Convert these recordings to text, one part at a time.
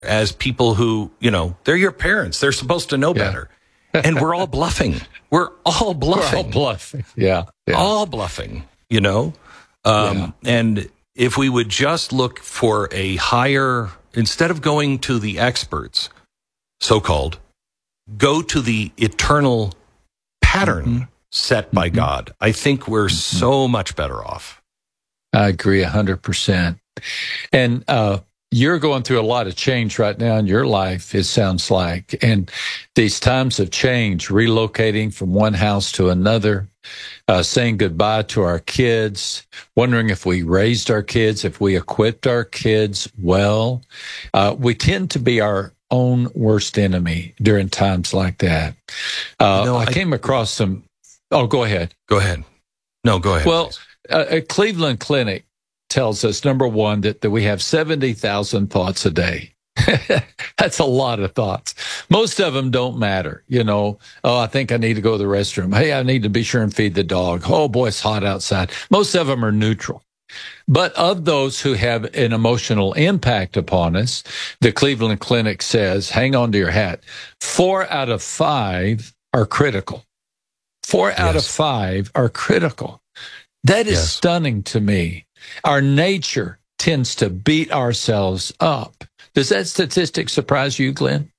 as people who, they're your parents. They're supposed to know better. And we're all bluffing. We're all bluffing. Yeah. All bluffing, And if we would just look for a higher, instead of going to the experts, so-called, go to the eternal pattern set by God, I think we're so much better off. I agree 100%. And you're going through a lot of change right now in your life, it sounds like. And these times of change, relocating from one house to another, saying goodbye to our kids, wondering if we raised our kids, if we equipped our kids well. We tend to be our own worst enemy during times like that. I came across some... Oh, go ahead. Go ahead. No, go ahead. Well, Cleveland Clinic tells us, number one, that we have 70,000 thoughts a day. That's a lot of thoughts. Most of them don't matter. I think I need to go to the restroom. Hey, I need to be sure and feed the dog. Oh, boy, it's hot outside. Most of them are neutral. But of those who have an emotional impact upon us, the Cleveland Clinic says, hang on to your hat, 4 out of 5 are critical. 4 out of 5 are critical. That is stunning to me. Our nature tends to beat ourselves up. Does that statistic surprise you, Glenn?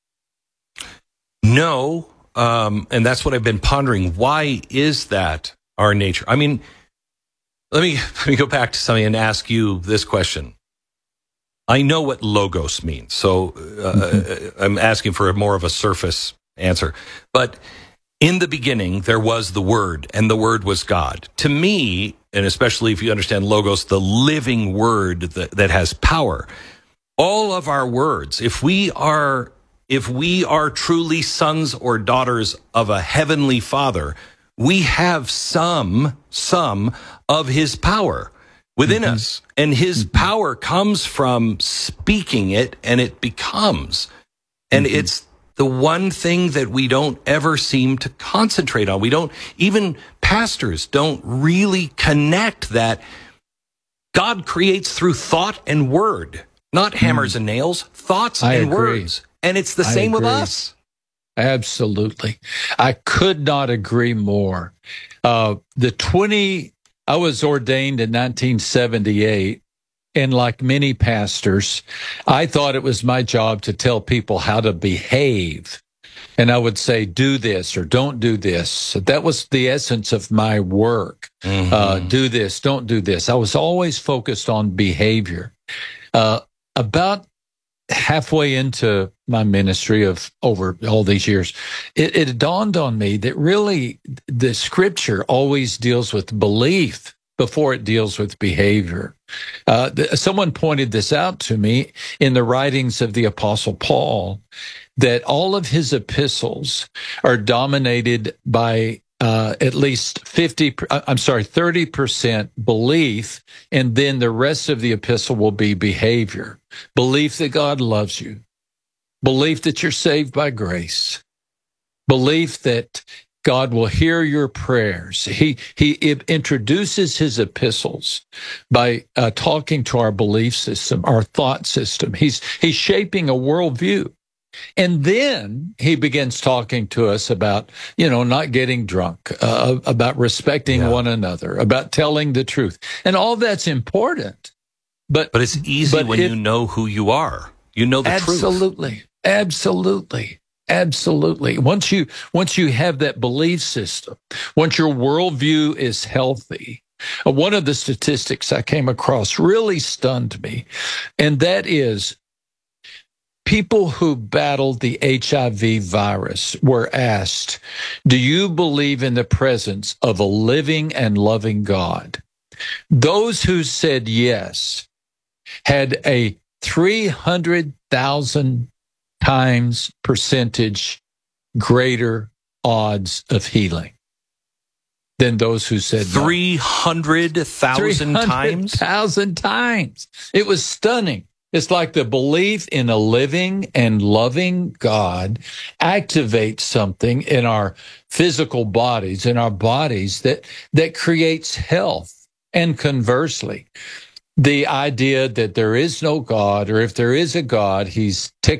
No, and that's what I've been pondering. Why is that our nature? I mean, let me go back to something and ask you this question. I know what logos means, so I'm asking for more of a surface answer. But in the beginning, there was the Word, and the Word was God. To me, and especially if you understand logos, the living Word that has power, all of our words, if we are truly sons or daughters of a heavenly Father, we have some of His power within us. And His power comes from speaking it, and it becomes. And it's the one thing that we don't ever seem to concentrate on. Even pastors don't really connect that God creates through thought and word, not hammers and nails, thoughts and words. And it's the same with us. Absolutely. I could not agree more. I was ordained in 1978. And like many pastors, I thought it was my job to tell people how to behave. And I would say, do this or don't do this. That was the essence of my work. Do this, don't do this. I was always focused on behavior. About halfway into my ministry of over all these years, it dawned on me that really the scripture always deals with belief before it deals with behavior. Someone pointed this out to me in the writings of the Apostle Paul, that all of his epistles are dominated by at least 30% belief, and then the rest of the epistle will be behavior. Belief that God loves you. Belief that you're saved by grace. Belief that God will hear your prayers. He introduces his epistles by talking to our belief system, our thought system. He's shaping a worldview. And then he begins talking to us about, not getting drunk, about respecting one another, about telling the truth. And all that's important. But it's easy when you know who you are. You know the truth. Absolutely. Once you have that belief system, once your worldview is healthy, one of the statistics I came across really stunned me, and that is people who battled the HIV virus were asked, do you believe in the presence of a living and loving God? Those who said yes had a 300,000 times percentage greater odds of healing than those who said 300,000 times? 300,000 times. It was stunning. It's like the belief in a living and loving God activates something in our physical bodies, that creates health. And conversely, the idea that there is no God, or if there is a God, he's